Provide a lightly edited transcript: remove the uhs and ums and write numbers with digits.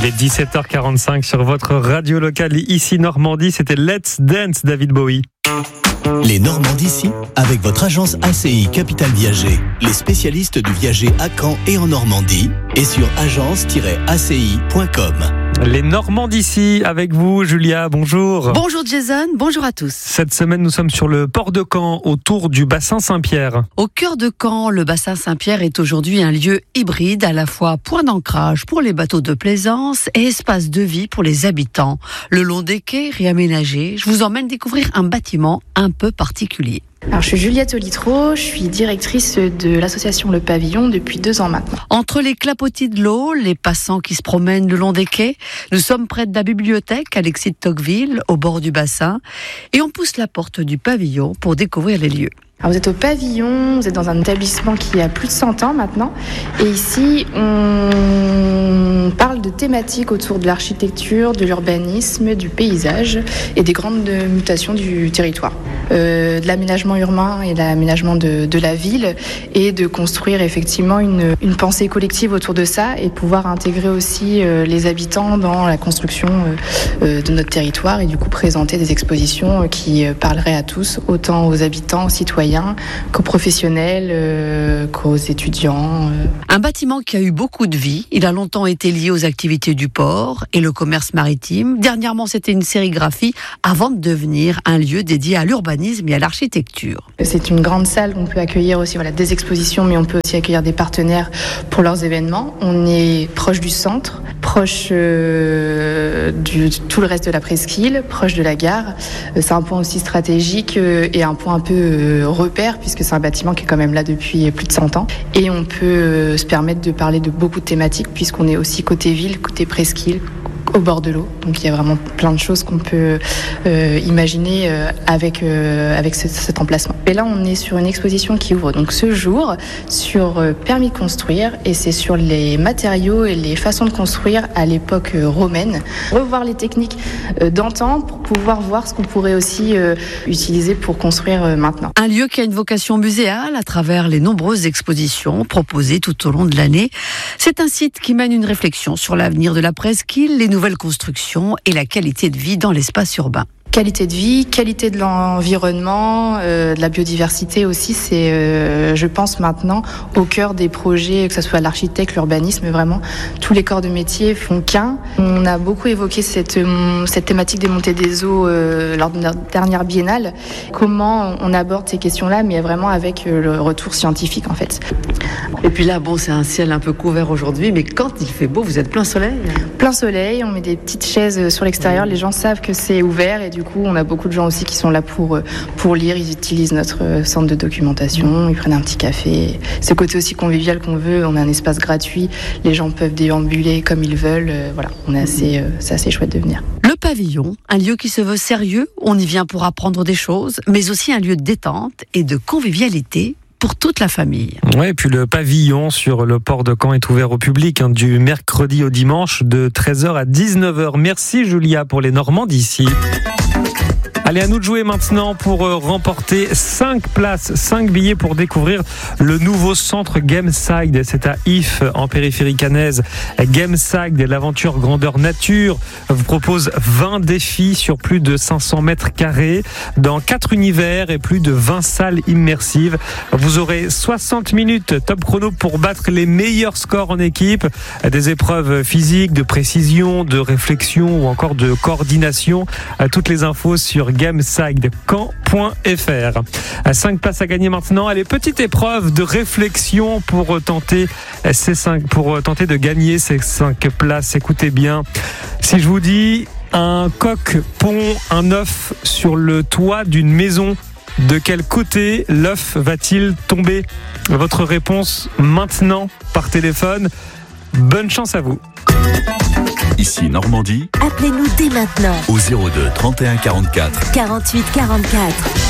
est 17h45 sur votre radio locale ici Normandie. C'était Let's Dance David Bowie. Les Normands d'ici, avec votre agence ACI Capital Viager. Les spécialistes du viager à Caen et en Normandie et sur agence-aci.com. Les Normands d'ici avec vous, Julia, bonjour. Bonjour Jason, bonjour à tous. Cette semaine, nous sommes sur le port de Caen, autour du bassin Saint-Pierre. Au cœur de Caen, le bassin Saint-Pierre est aujourd'hui un lieu hybride, à la fois point d'ancrage pour les bateaux de plaisance et espace de vie pour les habitants. Le long des quais réaménagés, je vous emmène découvrir un bâtiment un peu particulier. Alors, je suis Juliette Olitro, je suis directrice de l'association Le Pavillon depuis 2 ans maintenant. Entre les clapotis de l'eau, les passants qui se promènent le long des quais, nous sommes près de la bibliothèque Alexis de Tocqueville, au bord du bassin, et on pousse la porte du pavillon pour découvrir les lieux. Alors, vous êtes au Pavillon, vous êtes dans un établissement qui a plus de 100 ans maintenant, et ici on parle de thématiques autour de l'architecture, de l'urbanisme, du paysage et des grandes mutations du territoire. De l'aménagement urbain et de l'aménagement de la ville, et de construire effectivement une pensée collective autour de ça, et de pouvoir intégrer aussi les habitants dans la construction de notre territoire, et du coup présenter des expositions qui parleraient à tous, autant aux habitants, aux citoyens, qu'aux professionnels, qu'aux étudiants. Un bâtiment qui a eu beaucoup de vie. Il a longtemps été lié aux activités du port et le commerce maritime. Dernièrement, c'était une sérigraphie avant de devenir un lieu dédié à l'urbanisme et à l'architecture. C'est une grande salle où on peut accueillir aussi des expositions, mais on peut aussi accueillir des partenaires pour leurs événements. On est proche du centre, proche du tout le reste de la presqu'île, proche de la gare. C'est un point aussi stratégique et un point un peu repère, puisque c'est un bâtiment qui est quand même là depuis plus de 100 ans. Et on peut se permettre de parler de beaucoup de thématiques, puisqu'on est aussi côté ville, côté presqu'île, au bord de l'eau. Donc il y a vraiment plein de choses qu'on peut imaginer avec cet emplacement. Et là, on est sur une exposition qui ouvre donc ce jour sur permis de construire, et c'est sur les matériaux et les façons de construire à l'époque romaine. Revoir les techniques d'antan pour pouvoir voir ce qu'on pourrait aussi utiliser pour construire maintenant. Un lieu qui a une vocation muséale à travers les nombreuses expositions proposées tout au long de l'année. C'est un site qui mène une réflexion sur l'avenir de la presqu'île, les nouvelles constructions et la qualité de vie dans l'espace urbain. Qualité de vie, qualité de l'environnement, de la biodiversité aussi, c'est, je pense maintenant, au cœur des projets, que ce soit l'architecte, l'urbanisme, vraiment, tous les corps de métier font qu'un. On a beaucoup évoqué cette thématique des montées des eaux lors de notre dernière biennale. Comment on aborde ces questions-là, mais vraiment avec le retour scientifique, en fait. Et puis là, c'est un ciel un peu couvert aujourd'hui, mais quand il fait beau, vous êtes plein soleil. Plein soleil, on met des petites chaises sur l'extérieur, les gens savent que c'est ouvert, et du coup, on a beaucoup de gens aussi qui sont là pour lire. Ils utilisent notre centre de documentation, ils prennent un petit café. Ce côté aussi convivial qu'on veut, on a un espace gratuit, les gens peuvent déambuler comme ils veulent. Voilà, c'est assez chouette de venir. Le Pavillon, un lieu qui se veut sérieux, on y vient pour apprendre des choses, mais aussi un lieu de détente et de convivialité pour toute la famille. Ouais, et puis le Pavillon sur le port de Caen est ouvert au public du mercredi au dimanche de 13h à 19h. Merci Julia pour les Normands d'ici. Allez, à nous de jouer maintenant pour remporter 5 places, 5 billets pour découvrir le nouveau centre Gameside. C'est à If, en périphérie caennaise. Gameside, l'aventure grandeur nature, vous propose 20 défis sur plus de 500 mètres carrés, dans 4 univers et plus de 20 salles immersives. Vous aurez 60 minutes top chrono pour battre les meilleurs scores en équipe. Des épreuves physiques, de précision, de réflexion ou encore de coordination. Toutes les infos sur gamesidecaen.fr. 5 places à gagner maintenant. Allez, petite épreuve de réflexion pour tenter de gagner ces 5 places. Écoutez bien. Si je vous dis un coq pond un œuf sur le toit d'une maison, de quel côté l'œuf va-t-il tomber? Votre réponse maintenant par téléphone. Bonne chance à vous. Ici Normandie. Appelez-nous dès maintenant Au 02 31 44 48 44.